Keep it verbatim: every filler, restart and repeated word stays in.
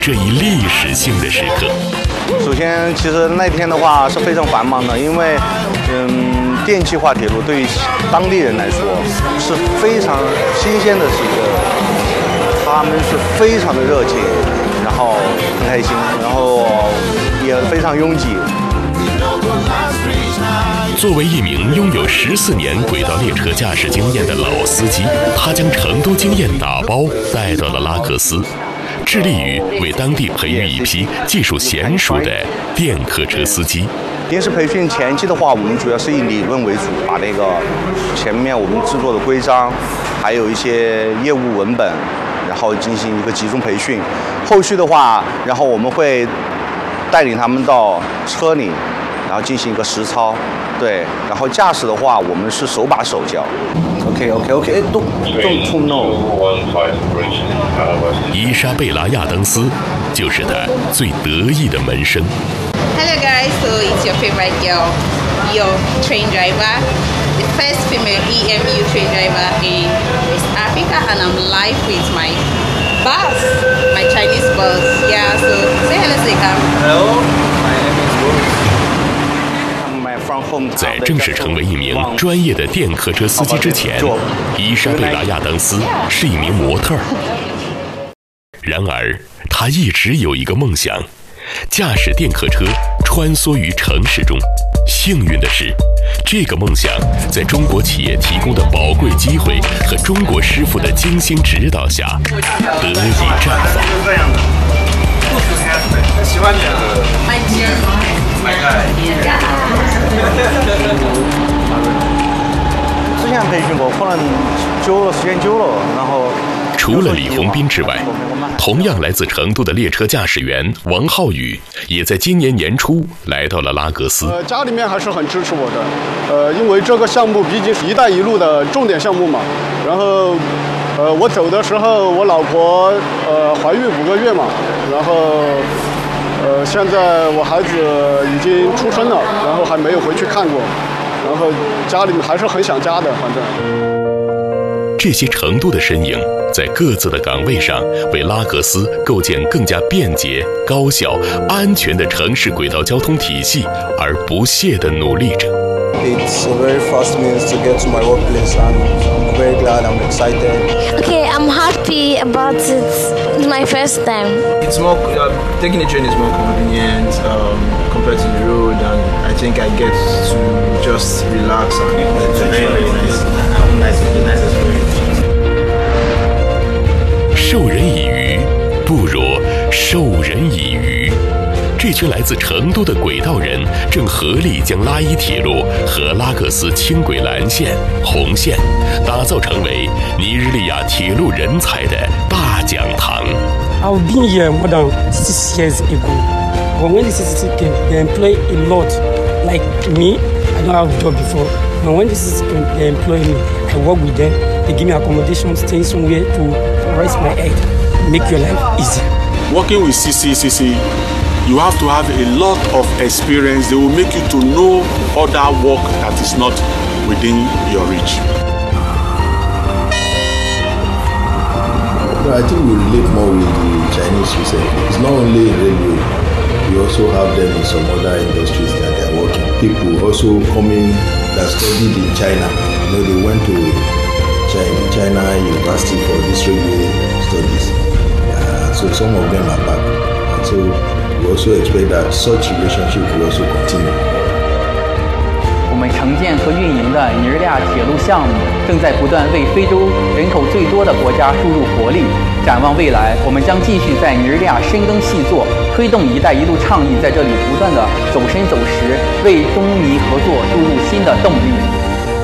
这一历史性的时刻。 首先，其实那天的话是非常繁忙的，因为，嗯，电气化铁路对于当地人来说是非常新鲜的事情，他们是非常的热情，然后很开心，然后也非常拥挤。 作为一名拥有十四年轨道列车驾驶经验的老司机，他将成都经验打包带到了拉各斯，致力于为当地培育一批技术娴熟的电客车司机。 临时培训前期的话，我们主要是以理论为主，把那个前面我们制作的规章，还有一些业务文本，然后进行一个集中培训。后续的话，然后我们会带领他们到车里，然后进行一个实操。对，然后驾驶的话，我们是手把手教。OK OK OK， 哎，don't don't too no。 伊莎贝拉·亚当斯就是他最得意的门生。 Hello guys, so it's your favorite girl, your train driver, the first female E M U train driver in West Africa, and I'm live with my boss, my Chinese boss. Yeah, so say hello, Sekam. Hello, my name is Bruce. 在正式成为一名专业的电客车司机之前，伊莎贝拉·亚当斯是一名模特儿。然而，他一直有一个梦想，驾驶电客车穿梭于城市中。幸运的是，这个梦想在中国企业提供的宝贵机会和中国师傅的精心指导下，得以绽放。 喜欢你。之前培训过，可能久了，时间久了，然后。 除了李洪斌之外，同样来自成都的列车驾驶员王浩宇，也在今年年初来到了拉各斯。 呃，家里面还是很支持我的，呃，因为这个项目毕竟是“一带一路”的重点项目嘛。然后，呃，我走的时候，我老婆呃怀孕五个月嘛，然后。呃，现在我孩子已经出生了，然后还没有回去看过，然后家里面还是很想家的，反正。 这些成都的身影，在各自的岗位上，为拉各斯构建更加便捷、高效、安全的城市轨道交通体系而不懈地努力着。 It's a very fast means to get to my workplace, and I'm very glad. I'm excited. Okay, I'm happy about it. It's my first time. It's more uh, taking the train is more convenient um, compared to the road, and I think I get to just relax and enjoy it. Nice, nice experience. 授人以鱼，不如授人以渔。这群来自成都的轨道人正合力将拉伊铁路和拉各斯轻轨蓝线、红线打造成为尼日利亚铁路人才的大讲堂。 I've been here more than six years ago. But when the C C C came, they employ a lot. Like me, I don't have a job before. But when the C C C came, they employ me. I work with them. They give me accommodation, stay somewhere to rest my head, make your life easy. Working with C C C C, you have to have a lot of experience. They will make you to know other work that is not within your reach. No, I think we relate more with the Chinese recently. It's not only in railway. We also have them in some other industries that they are working. People also coming that studied in China. You know, they went to China, China University for this railway studies. Uh, so some of them are back. And so we also expect that such relationship will also continue. 我们承建和运营的尼日利亚铁路项目正在不断为非洲人口最多的国家输入活力。展望未来，我们将继续在尼日利亚深耕细作，推动“一带一路”倡议在这里不断的走深走实，为中尼合作注入新的动力。